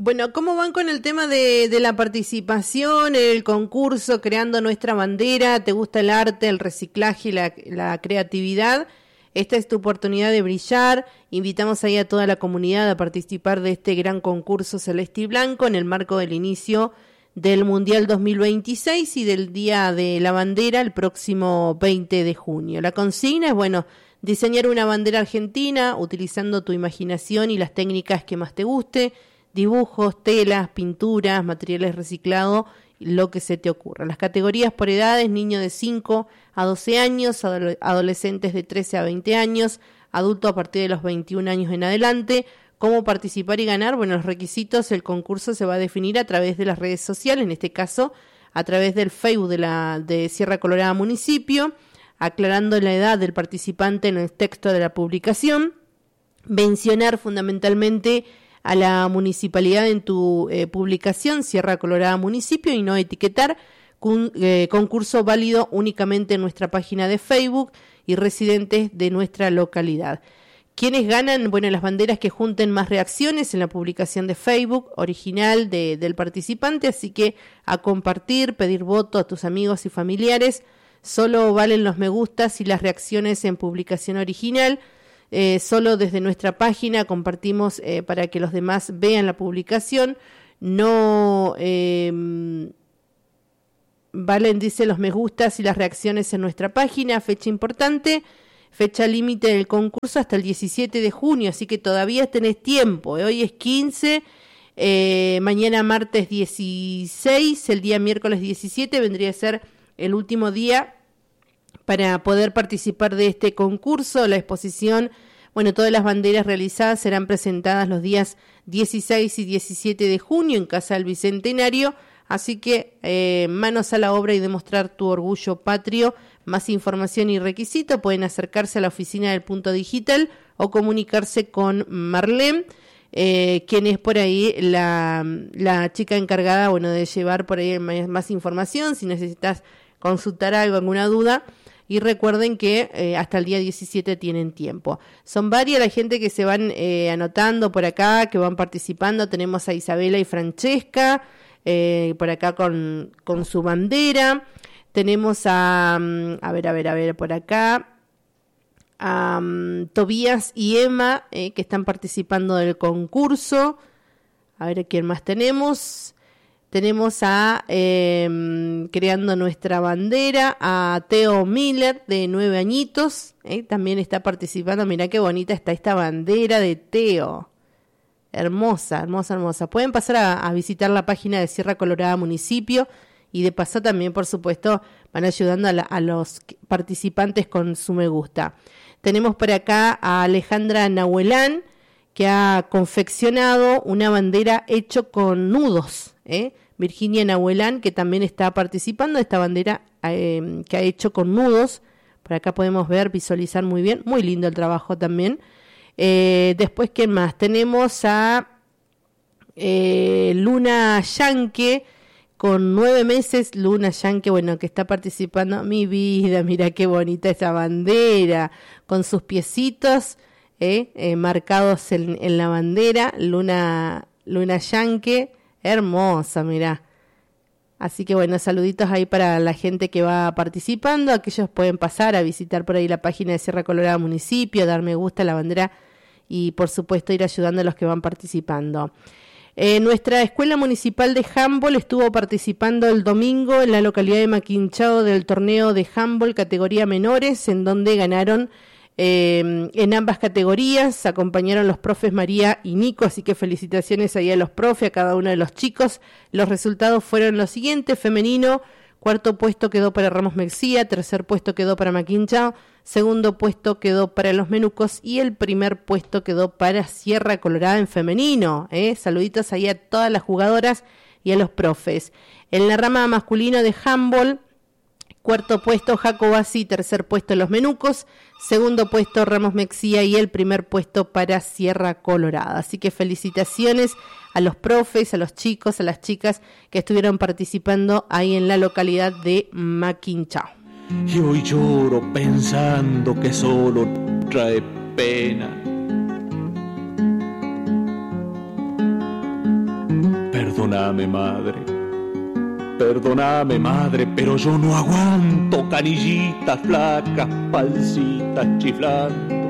Bueno, ¿cómo van con el tema de la participación en el concurso Creando Nuestra Bandera? ¿Te gusta el arte, el reciclaje y la creatividad? Esta es tu oportunidad de brillar. Invitamos ahí a toda la comunidad a participar de este gran concurso celeste y blanco en el marco del inicio del Mundial 2026 y del Día de la Bandera el próximo 20 de junio. La consigna es, bueno, diseñar una bandera argentina utilizando tu imaginación y las técnicas que más te guste, dibujos, telas, pinturas, materiales reciclados, lo que se te ocurra. Las categorías por edades: niños de 5 a 12 años, adolescentes de 13 a 20 años, adultos a partir de los 21 años en adelante. ¿Cómo participar y ganar? Bueno, los requisitos, el concurso se va a definir a través de las redes sociales, en este caso a través del Facebook de Sierra Colorada Municipio, aclarando la edad del participante en el texto de la publicación, mencionar fundamentalmente a la municipalidad en tu publicación, Sierra Colorada Municipio, y no etiquetar. Concurso válido únicamente en nuestra página de Facebook y residentes de nuestra localidad. ¿Quiénes ganan? Bueno, las banderas que junten más reacciones en la publicación de Facebook original del participante, así que a compartir, pedir voto a tus amigos y familiares. Solo valen los me gustas y las reacciones en publicación original. Solo desde nuestra página compartimos para que los demás vean la publicación. No valen, dice, los me gustas y las reacciones en nuestra página. Fecha importante, fecha límite del concurso hasta el 17 de junio, así que todavía tenés tiempo. Hoy es 15, mañana martes 16, el día miércoles 17 vendría a ser el último día para poder participar de este concurso. La exposición, bueno, todas las banderas realizadas serán presentadas los días 16 y 17 de junio en Casa del Bicentenario, así que manos a la obra y demostrar tu orgullo patrio. Más información y requisito pueden acercarse a la oficina del Punto Digital o comunicarse con Marlene, quien es por ahí la chica encargada, bueno, de llevar por ahí más información si necesitas consultar algo, alguna duda. Y recuerden que hasta el día 17 tienen tiempo. Son varias la gente que se van anotando por acá, que van participando. Tenemos a Isabela y Francesca por acá con su bandera. Tenemos a ver, por acá, a Tobías y Emma, que están participando del concurso. A ver, ¿quién más tenemos? Tenemos a Creando Nuestra Bandera, a Teo Miller, de 9 añitos, también está participando. Mirá qué bonita está esta bandera de Teo. Hermosa, hermosa, hermosa. Pueden pasar a visitar la página de Sierra Colorada Municipio y de paso también, por supuesto, van ayudando a los participantes con su me gusta. Tenemos por acá a Alejandra Nahuelán, que ha confeccionado una bandera hecho con nudos, Virginia Nahuelán, que también está participando de esta bandera que ha hecho con nudos. Por acá podemos visualizar muy bien, muy lindo el trabajo también. Después, ¿quién más? Tenemos a Luna Yanque, con 9 meses, Luna Yanque, bueno, que está participando. Mi vida, mira qué bonita esa bandera, con sus piecitos marcados en la bandera. Luna Yanque, hermosa, mirá. Así que bueno, saluditos ahí para la gente que va participando. Aquellos pueden pasar a visitar por ahí la página de Sierra Colorada Municipio, dar me gusta a la bandera y por supuesto ir ayudando a los que van participando. Nuestra Escuela Municipal de Handball estuvo participando el domingo en la localidad de Maquinchao del torneo de handball categoría menores, en donde ganaron en ambas categorías. Acompañaron los profes María y Nico, así que felicitaciones ahí a los profes, a cada uno de los chicos. Los resultados fueron los siguientes: femenino, 4º puesto quedó para Ramos Mexía, 3er puesto quedó para Maquinchao, 2º puesto quedó para los Menucos y el 1er puesto quedó para Sierra Colorada en femenino. Saluditos ahí a todas las jugadoras y a los profes. En la rama masculina de handball, 4º puesto Jacobasi, 3er puesto los Menucos, 2º puesto Ramos Mexía y el 1er puesto para Sierra Colorada. Así que felicitaciones a los profes, a los chicos, a las chicas que estuvieron participando ahí en la localidad de Maquinchao. Y hoy lloro pensando que solo trae pena. Perdóname, madre, pero yo no aguanto canillitas flacas, pancitas chiflando.